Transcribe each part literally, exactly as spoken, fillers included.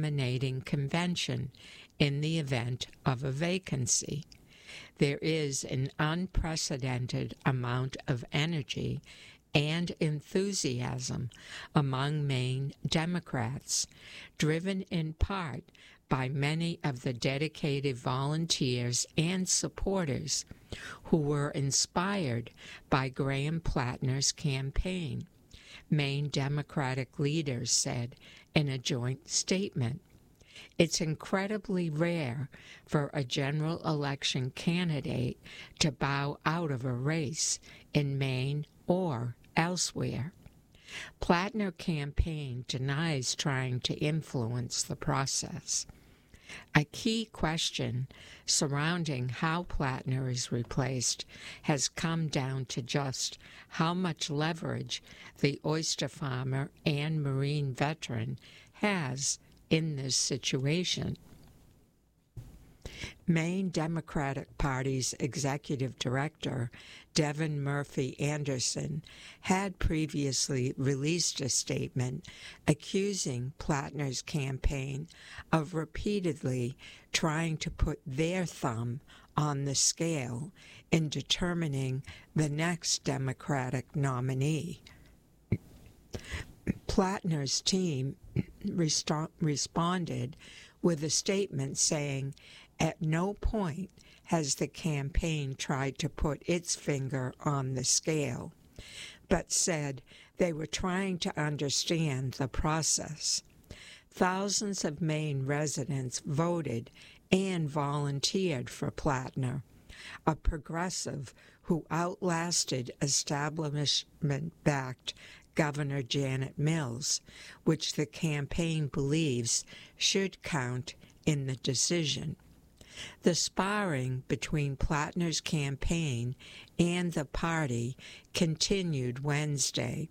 nominating convention in the event of a vacancy. There is an unprecedented amount of energy and enthusiasm among Maine Democrats, driven in part by many of the dedicated volunteers and supporters who were inspired by Graham Plattner's campaign, Maine Democratic leaders said in a joint statement. It's incredibly rare for a general election candidate to bow out of a race in Maine or elsewhere. Plattner campaign denies trying to influence the process. A key question surrounding how Plattner is replaced has come down to just how much leverage the oyster farmer and Marine veteran has in this situation. Maine Democratic Party's executive director, Devin Murphy Anderson, had previously released a statement accusing Plattner's campaign of repeatedly trying to put their thumb on the scale in determining the next Democratic nominee. Plattner's team resto- responded with a statement saying, "At no point has the campaign tried to put its finger on the scale, but said they were trying to understand the process." Thousands of Maine residents voted and volunteered for Plattner, a progressive who outlasted establishment-backed Governor Janet Mills, which the campaign believes should count in the decision. The sparring between Plattner's campaign and the party continued Wednesday.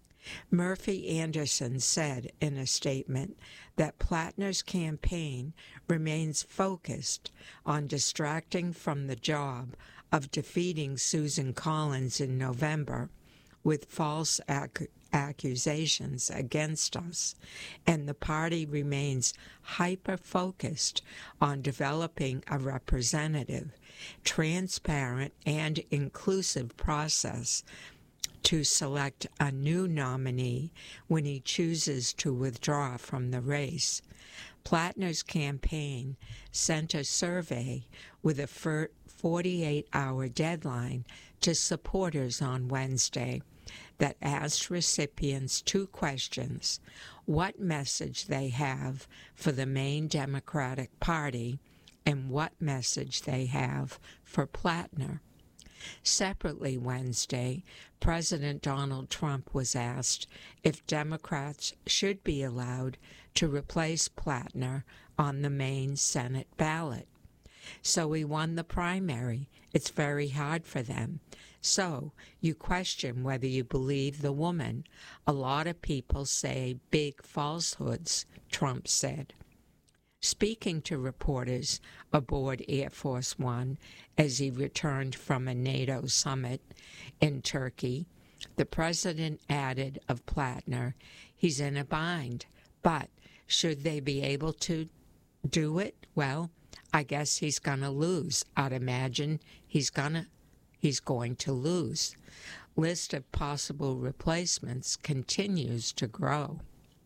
Murphy Anderson said in a statement that Plattner's campaign remains focused on distracting from the job of defeating Susan Collins in November with false ac- accusations against us, and the party remains hyper-focused on developing a representative, transparent, and inclusive process to select a new nominee when he chooses to withdraw from the race. Plattner's campaign sent a survey with a forty-eight hour deadline to supporters on Wednesday that asked recipients two questions: what message they have for the Maine Democratic Party and what message they have for Plattner. Separately Wednesday, President Donald Trump was asked if Democrats should be allowed to replace Plattner on the Maine Senate ballot. So we won the primary. It's very hard for them. So you question whether you believe the woman. A lot of people say big falsehoods, Trump said. Speaking to reporters aboard Air Force One as he returned from a NATO summit in Turkey, the president added of Plattner, he's in a bind, but should they be able to do it? Well, I guess he's going to lose. I'd imagine he's gonna, he's going to lose. List of possible replacements continues to grow.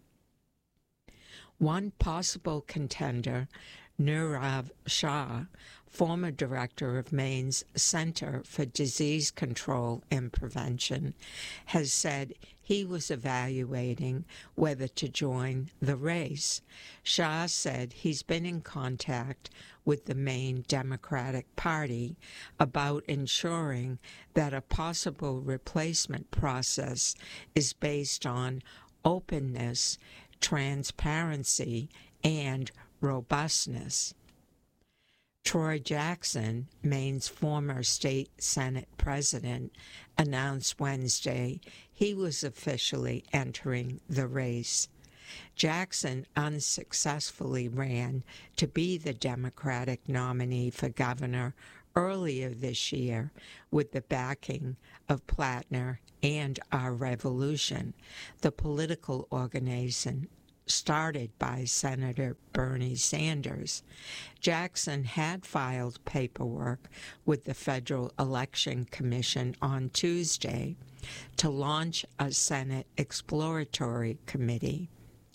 One possible contender, Nirav Shah, former director of Maine's Center for Disease Control and Prevention, has said he was evaluating whether to join the race. Shah said he's been in contact with the Maine Democratic Party about ensuring that a possible replacement process is based on openness, transparency, and robustness. Troy Jackson, Maine's former state Senate president, announced Wednesday he was officially entering the race. Jackson unsuccessfully ran to be the Democratic nominee for governor earlier this year with the backing of Plattner and Our Revolution, the political organization started by Senator Bernie Sanders. Jackson had filed paperwork with the Federal Election Commission on Tuesday to launch a Senate exploratory committee.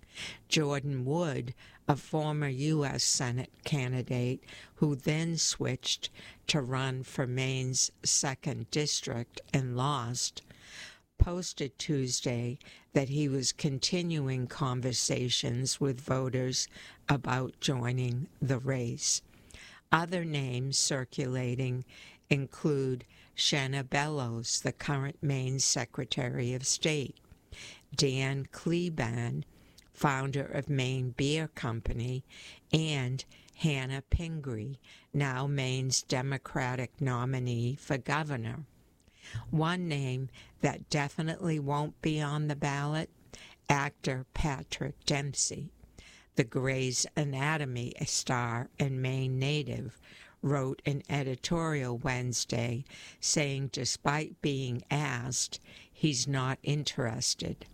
Jordan Wood, a former U S Senate candidate who then switched to run for Maine's second district and lost, posted Tuesday that he was continuing conversations with voters about joining the race. Other names circulating include Shanna Bellows, the current Maine Secretary of State, Dan Kleban, founder of Maine Beer Company, and Hannah Pingree, now Maine's Democratic nominee for governor. One name that definitely won't be on the ballot, actor Patrick Dempsey. The Grey's Anatomy star and Maine native wrote an editorial Wednesday saying despite being asked, he's not interested.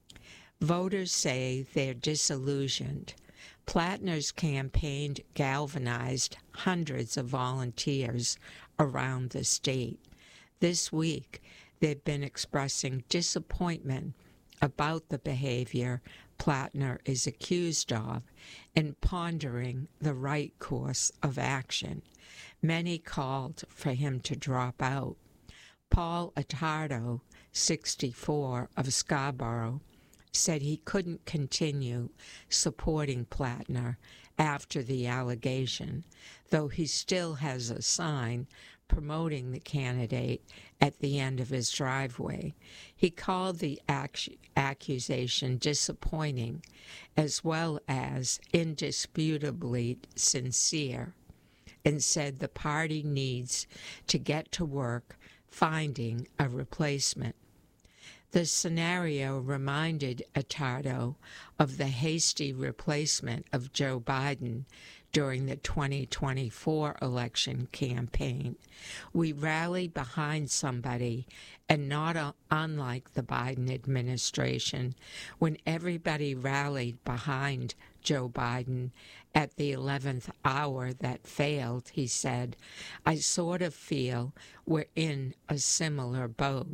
Voters say they're disillusioned. Plattner's campaign galvanized hundreds of volunteers around the state. This week, they've been expressing disappointment about the behavior Plattner is accused of and pondering the right course of action. Many called for him to drop out. Paul Attardo, sixty-four, of Scarborough, said he couldn't continue supporting Plattner after the allegation, though he still has a sign promoting the candidate at the end of his driveway. He called the ac- accusation disappointing as well as indisputably sincere, and said the party needs to get to work finding a replacement. The scenario reminded Attardo of the hasty replacement of Joe Biden during the twenty twenty-four election campaign. We rally behind somebody, and not a, unlike the Biden administration, when everybody rallied behind Joe Biden at the eleventh hour that failed, he said, I sort of feel we're in a similar boat.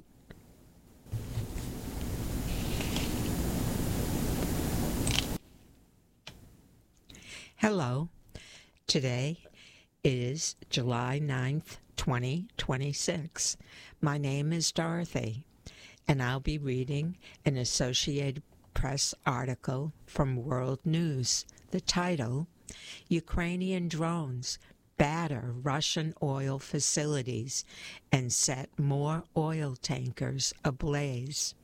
Hello. Today is July ninth, twenty twenty-six. My name is Dorothy, and I'll be reading an Associated Press article from World News. The title, Ukrainian drones batter Russian oil facilities and set more oil tankers ablaze,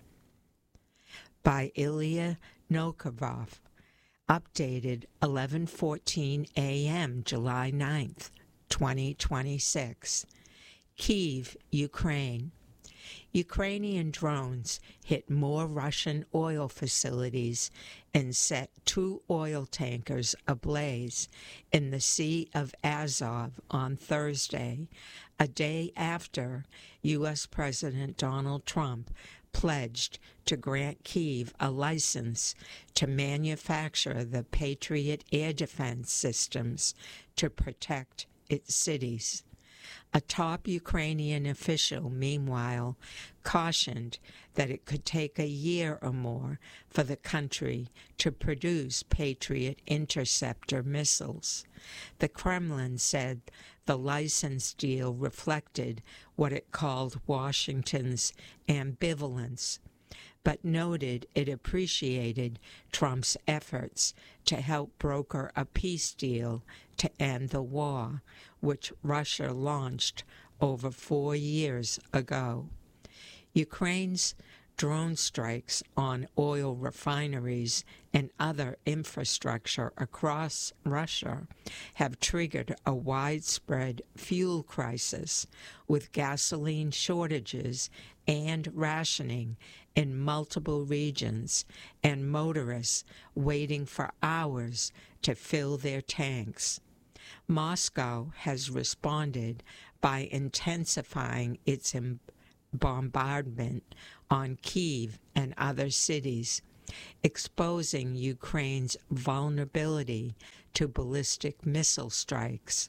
by Ilya Novikov. Updated eleven fourteen a m July ninth, twenty twenty-six. Kyiv, Ukraine. Ukrainian drones hit more Russian oil facilities and set two oil tankers ablaze in the Sea of Azov on Thursday, a day after U S President Donald Trump pledged to grant Kyiv a license to manufacture the Patriot air defense systems to protect its cities. A top Ukrainian official, meanwhile, cautioned that it could take a year or more for the country to produce Patriot interceptor missiles. The Kremlin said the license deal reflected what it called Washington's ambivalence, but noted it appreciated Trump's efforts to help broker a peace deal to end the war, which Russia launched over four years ago. Ukraine's drone strikes on oil refineries and other infrastructure across Russia have triggered a widespread fuel crisis, with gasoline shortages and rationing in multiple regions, and motorists waiting for hours to fill their tanks. Moscow has responded by intensifying its bombardment on Kyiv and other cities, exposing Ukraine's vulnerability to ballistic missile strikes.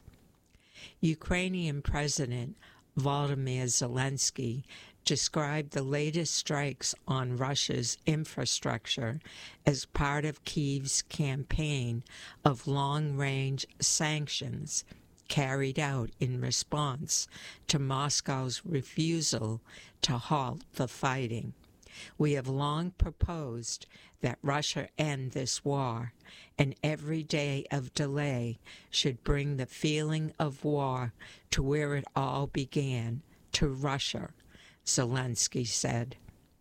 Ukrainian President Volodymyr Zelensky described the latest strikes on Russia's infrastructure as part of Kyiv's campaign of long-range sanctions carried out in response to Moscow's refusal to halt the fighting. We have long proposed that Russia end this war, and every day of delay should bring the feeling of war to where it all began, to Russia, Zelensky said.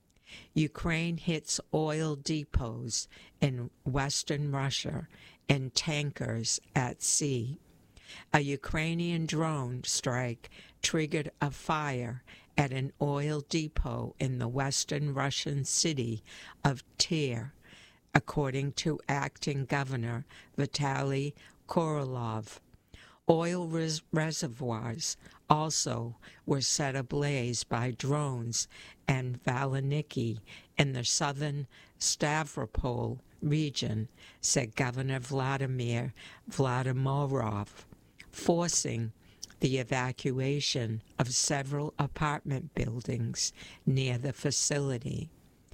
Ukraine hits oil depots in western Russia and tankers at sea. A Ukrainian drone strike triggered a fire at an oil depot in the western Russian city of Tyr, according to acting governor Vitaly Korolov. Oil res- reservoirs also were set ablaze by drones and Valiniki in the southern Stavropol region, said Governor Vladimir Vladimirov, forcing the evacuation of several apartment buildings near the facility.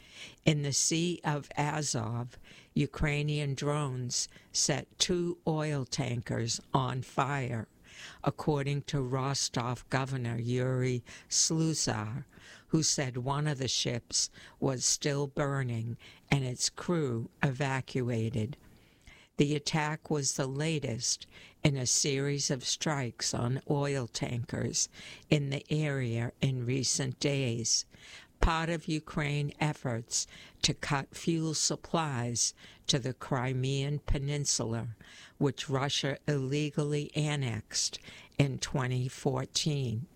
In the Sea of Azov, Ukrainian drones set two oil tankers on fire, according to Rostov Governor Yuri Sluzar, who said one of the ships was still burning and its crew evacuated. The attack was the latest in a series of strikes on oil tankers in the area in recent days, part of Ukraine's efforts to cut fuel supplies to the Crimean Peninsula, which Russia illegally annexed in twenty fourteen.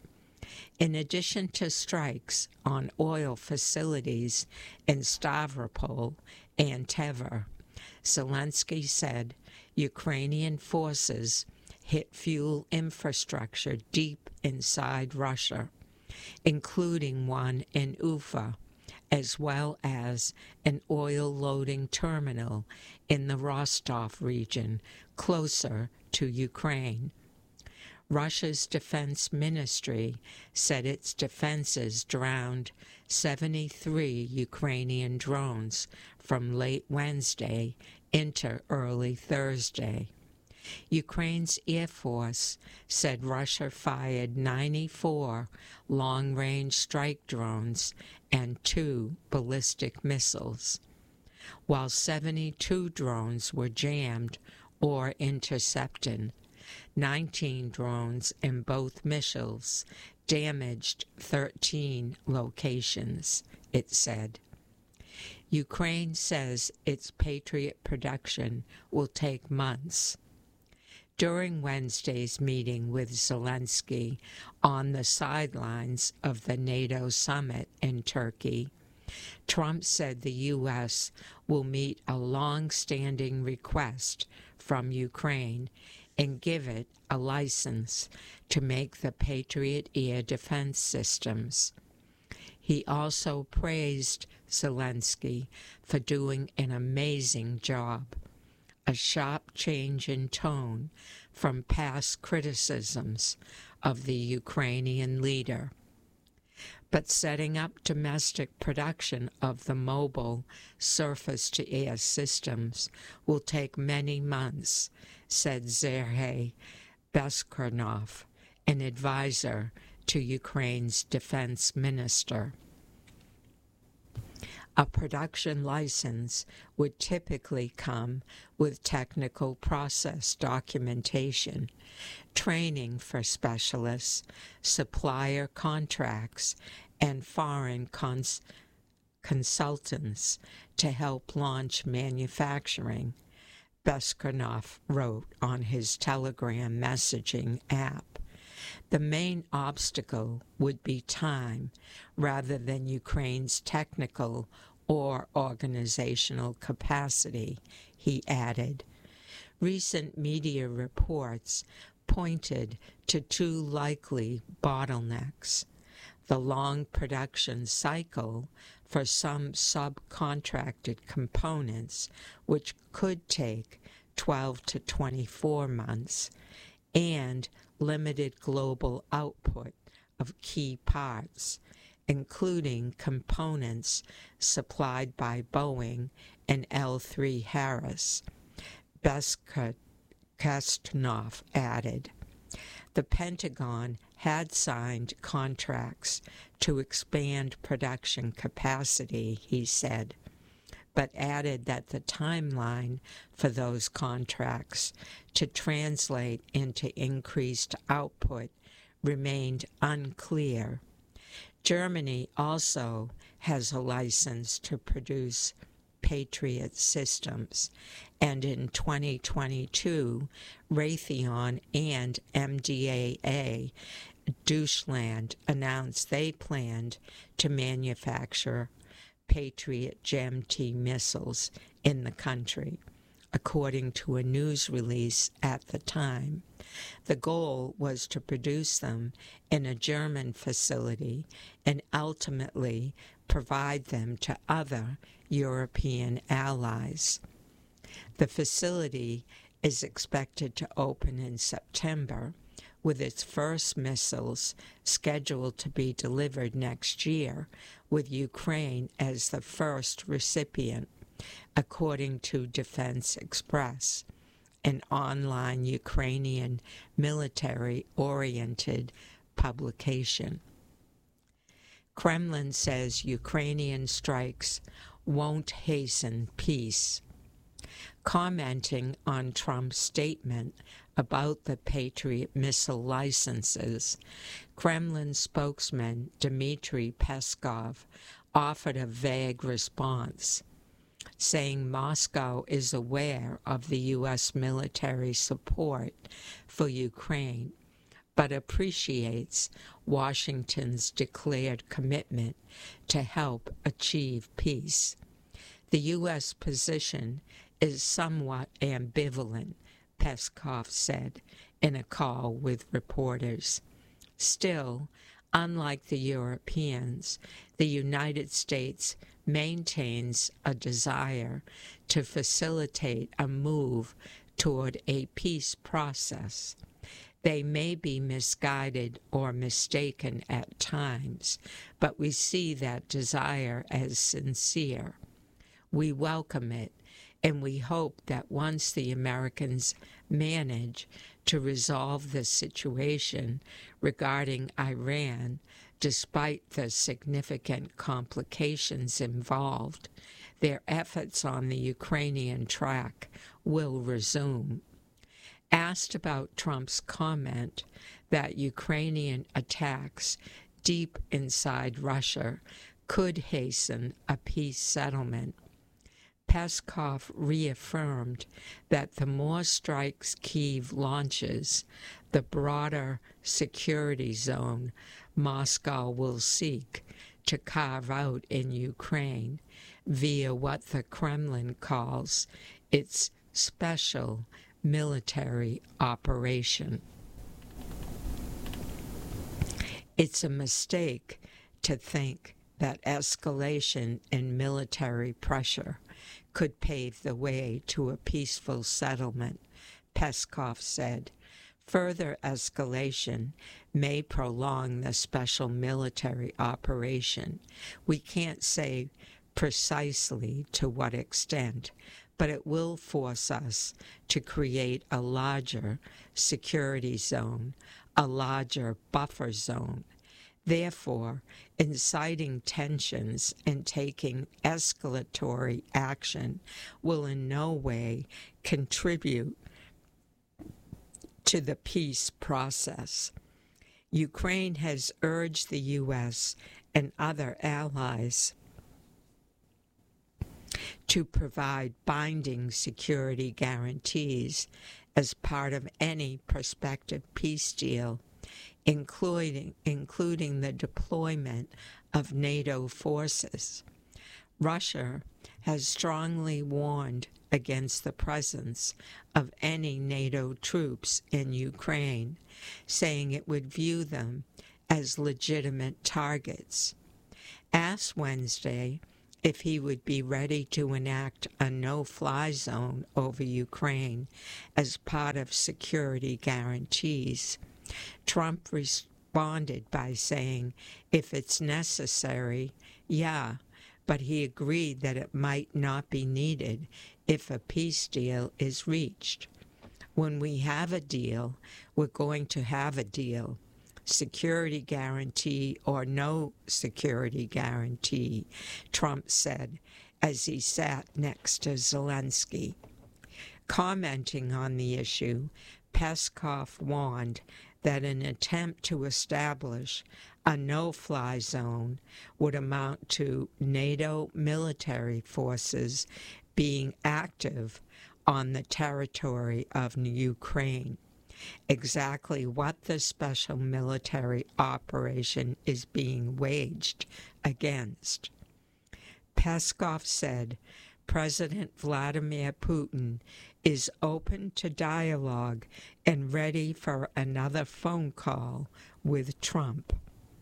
In addition to strikes on oil facilities in Stavropol and Tver, Zelensky said Ukrainian forces hit fuel infrastructure deep inside Russia, including one in Ufa, as well as an oil loading terminal in the Rostov region closer to Ukraine. Russia's defense ministry said its defenses drowned seventy-three Ukrainian drones from late Wednesday into early Thursday. Ukraine's Air Force said Russia fired ninety-four long-range strike drones and two ballistic missiles, while seventy-two drones were jammed or intercepted. nineteen drones and both missiles damaged thirteen locations, it said. Ukraine says its Patriot production will take months. During Wednesday's meeting with Zelensky on the sidelines of the NATO summit in Turkey, Trump said the U S will meet a long-standing request from Ukraine and give it a license to make the Patriot air defense systems. He also praised Zelensky for doing an amazing job, a sharp change in tone from past criticisms of the Ukrainian leader. But setting up domestic production of the mobile surface-to-air systems will take many months, said Sergei Beskarnov, an advisor to Ukraine's defense minister. A production license would typically come with technical process documentation, training for specialists, supplier contracts, and foreign cons- consultants to help launch manufacturing, Beskarnov wrote on his Telegram messaging app. The main obstacle would be time rather than Ukraine's technical or organizational capacity, he added. Recent media reports pointed to two likely bottlenecks: the long production cycle for some subcontracted components, which could take twelve to twenty-four months, and limited global output of key parts, including components supplied by Boeing and L three Harris, Beskostnov added. The Pentagon had signed contracts to expand production capacity, he said, but added that the timeline for those contracts to translate into increased output remained unclear. Germany also has a license to produce Patriot systems, and in twenty twenty-two, Raytheon and M D A A Deutschland announced they planned to manufacture Patriot G E M T missiles in the country, according to a news release at the time. The goal was to produce them in a German facility and ultimately provide them to other European allies. The facility is expected to open in September, with its first missiles scheduled to be delivered next year, with Ukraine as the first recipient, according to Defense Express, an online Ukrainian military-oriented publication. Kremlin says Ukrainian strikes won't hasten peace. Commenting on Trump's statement about the Patriot missile licenses, Kremlin spokesman Dmitry Peskov offered a vague response, saying Moscow is aware of the U S military support for Ukraine, but appreciates Washington's declared commitment to help achieve peace. The U S position is somewhat ambivalent, Peskov said in a call with reporters. Still, unlike the Europeans, the United States maintains a desire to facilitate a move toward a peace process. They may be misguided or mistaken at times, but we see that desire as sincere. We welcome it, and we hope that once the Americans manage to resolve the situation regarding Iran, despite the significant complications involved, their efforts on the Ukrainian track will resume. Asked about Trump's comment that Ukrainian attacks deep inside Russia could hasten a peace settlement, Peskov reaffirmed that the more strikes Kyiv launches, the broader security zone Moscow will seek to carve out in Ukraine via what the Kremlin calls its special military operation. It's a mistake to think that escalation in military pressure could pave the way to a peaceful settlement, Peskov said. Further escalation may prolong the special military operation. We can't say precisely to what extent, but it will force us to create a larger security zone, a larger buffer zone. Therefore, inciting tensions and taking escalatory action will in no way contribute to the peace process. Ukraine has urged the U S and other allies to provide binding security guarantees as part of any prospective peace deal, including, including the deployment of NATO forces. Russia has strongly warned against the presence of any NATO troops in Ukraine, saying it would view them as legitimate targets. Asked Wednesday if he would be ready to enact a no-fly zone over Ukraine as part of security guarantees, Trump responded by saying, if it's necessary, yeah, but he agreed that it might not be needed if a peace deal is reached. When we have a deal, we're going to have a deal. Security guarantee or no security guarantee, Trump said as he sat next to Zelensky. Commenting on the issue, Peskov warned that an attempt to establish a no-fly zone would amount to NATO military forces being active on the territory of Ukraine. Exactly what the special military operation is being waged against. Peskov said President Vladimir Putin is open to dialogue and ready for another phone call with Trump.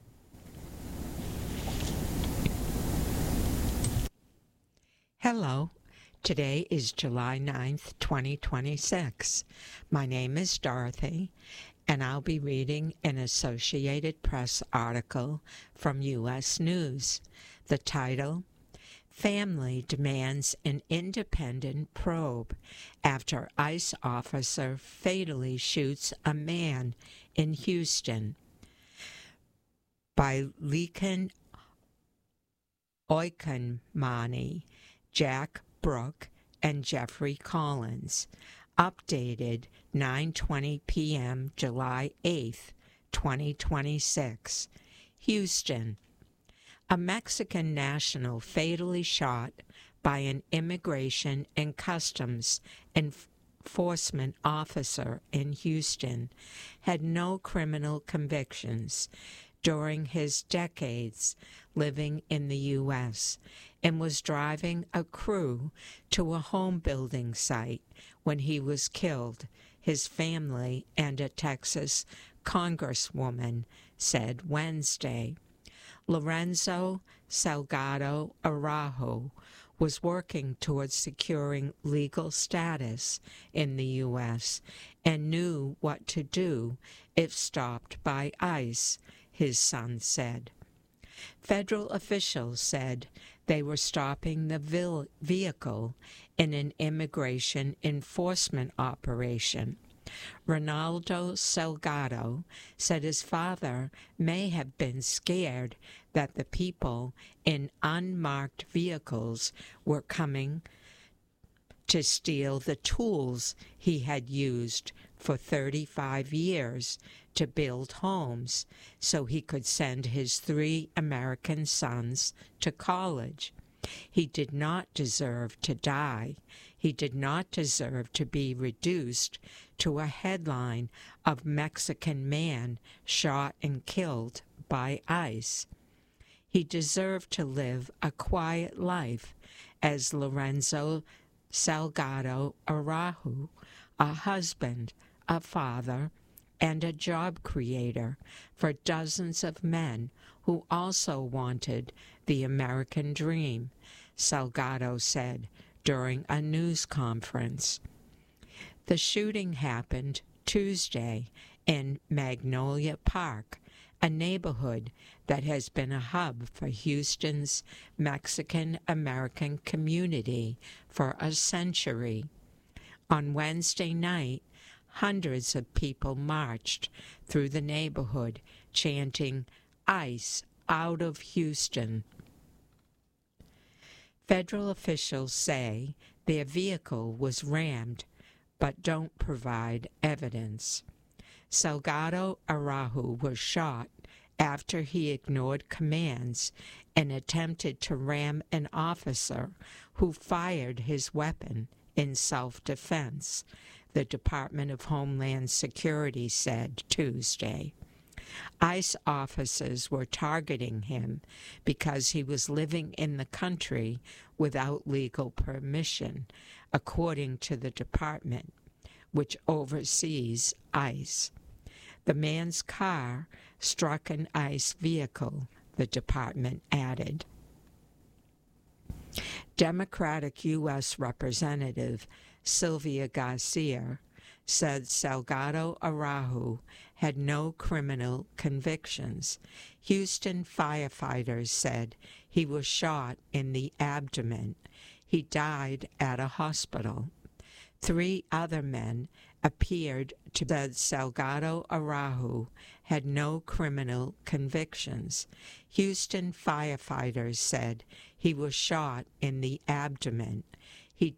Hello. Today is July ninth, twenty twenty-six. My name is Dorothy, and I'll be reading an Associated Press article from U S News. The title, Family Demands an Independent Probe After ICE Officer Fatally Shoots a Man in Houston, by Lekan Oikanmani, Jack Brooke, and Jeffrey Collins. Updated nine twenty p m July eighth, twenty twenty-six. Houston. A Mexican national fatally shot by an Immigration and Customs Enforcement officer in Houston had no criminal convictions during his decades living in the U S and was driving a crew to a home building site when he was killed, his family and a Texas congresswoman said Wednesday. Lorenzo Salgado Araujo was working towards securing legal status in the U S and knew what to do if stopped by ICE, his son said. Federal officials said they were stopping the vehicle in an immigration enforcement operation. Ronaldo Salgado said his father may have been scared that the people in unmarked vehicles were coming to steal the tools he had used for thirty-five years to build homes so he could send his three American sons to college. He did not deserve to die. He did not deserve to be reduced to a headline of Mexican man shot and killed by ICE. He deserved to live a quiet life as Lorenzo Salgado Araujo, a husband, a father, and a job creator for dozens of men who also wanted the American dream, Salgado said during a news conference. The shooting happened Tuesday in Magnolia Park, a neighborhood that has been a hub for Houston's Mexican-American community for a century. On Wednesday night, hundreds of people marched through the neighborhood, chanting, "ICE out of Houston." Federal officials say their vehicle was rammed, but don't provide evidence. Salgado Araujo was shot after he ignored commands and attempted to ram an officer who fired his weapon in self-defense, the Department of Homeland Security said Tuesday. ICE officers were targeting him because he was living in the country without legal permission, according to the department, which oversees ICE. The man's car struck an ICE vehicle, the department added. Democratic U S Representative Sylvia Garcia said Salgado Araujo had no criminal convictions. Houston firefighters said he was shot in the abdomen. He died at a hospital. Three other men appeared to said Salgado Araujo had no criminal convictions. Houston firefighters said he was shot in the abdomen.